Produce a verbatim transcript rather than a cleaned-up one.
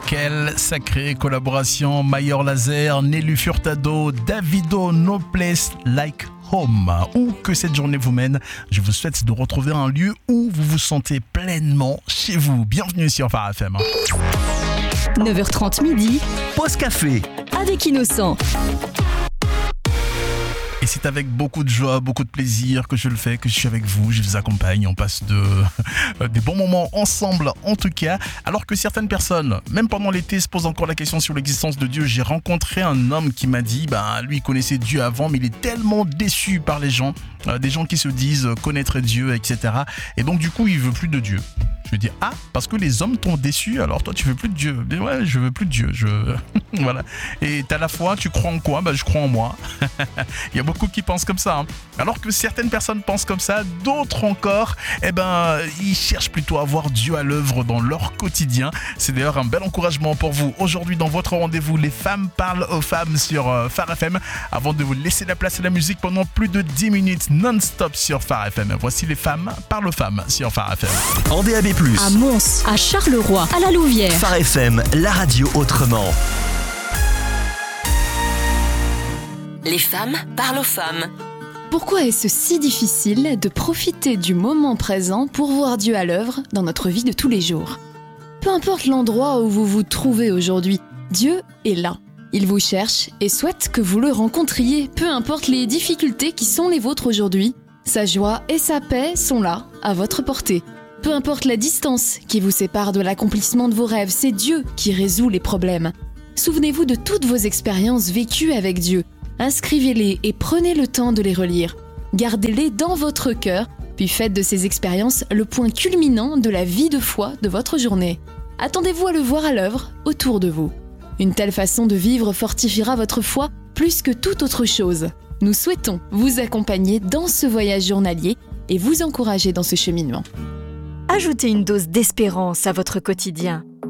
Quelle sacrée collaboration. Mayor Laser, Nelly Furtado, Davido, No Place Like Home. Où que cette journée vous mène, je vous souhaite de retrouver un lieu où vous vous sentez pleinement chez vous. Bienvenue sur Phare F M. neuf heures trente midi. Pause café. Avec Innocent. Et c'est avec beaucoup de joie, beaucoup de plaisir que je le fais, que je suis avec vous, je vous accompagne, on passe de, des bons moments ensemble en tout cas. Alors que certaines personnes, même pendant l'été, se posent encore la question sur l'existence de Dieu. J'ai rencontré un homme qui m'a dit, ben, lui il connaissait Dieu avant, mais il est tellement déçu par les gens, euh, des gens qui se disent connaître Dieu, et cetera. Et donc du coup il veut plus de Dieu. Je lui dis, ah, parce que les hommes t'ont déçu, alors toi tu veux plus de Dieu. Mais ouais, je veux plus de Dieu. Je... voilà. Et t'as la foi, tu crois en quoi? Bah, je crois en moi. Il y a beaucoup qui pensent comme ça. Hein. Alors que certaines personnes pensent comme ça, d'autres encore, eh ben, ils cherchent plutôt à voir Dieu à l'œuvre dans leur quotidien. C'est d'ailleurs un bel encouragement pour vous. Aujourd'hui, dans votre rendez-vous, les femmes parlent aux femmes sur euh, Phare F M. Avant de vous laisser la place à la musique pendant plus de dix minutes non-stop sur Phare F M. Voici les femmes parlent aux femmes sur Phare F M. En D A B plus. À Mons, à Charleroi, à la Louvière. Phare F M, la radio autrement. Les femmes parlent aux femmes. Pourquoi est-ce si difficile de profiter du moment présent pour voir Dieu à l'œuvre dans notre vie de tous les jours? Peu importe l'endroit où vous vous trouvez aujourd'hui, Dieu est là. Il vous cherche et souhaite que vous le rencontriez, peu importe les difficultés qui sont les vôtres aujourd'hui. Sa joie et sa paix sont là, à votre portée. Peu importe la distance qui vous sépare de l'accomplissement de vos rêves, c'est Dieu qui résout les problèmes. Souvenez-vous de toutes vos expériences vécues avec Dieu. Inscrivez-les et prenez le temps de les relire. Gardez-les dans votre cœur, puis faites de ces expériences le point culminant de la vie de foi de votre journée. Attendez-vous à le voir à l'œuvre autour de vous. Une telle façon de vivre fortifiera votre foi plus que toute autre chose. Nous souhaitons vous accompagner dans ce voyage journalier et vous encourager dans ce cheminement. Ajoutez une dose d'espérance à votre quotidien.